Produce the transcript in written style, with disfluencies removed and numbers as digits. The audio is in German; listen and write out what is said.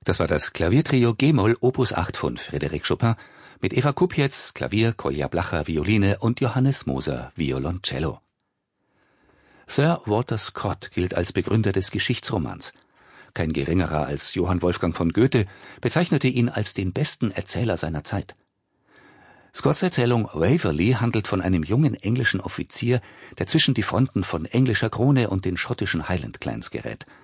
Das war das Klaviertrio G-Moll Opus 8 von Frédéric Chopin mit Eva Kupjetz, Klavier, Kolja Blacher, Violine und Johannes Moser, Violoncello. Sir Walter Scott gilt als Begründer des Geschichtsromans. Kein geringerer als Johann Wolfgang von Goethe bezeichnete ihn als den besten Erzähler seiner Zeit. Scotts Erzählung Waverley handelt von einem jungen englischen Offizier, der zwischen die Fronten von englischer Krone und den schottischen Highland Clans gerät.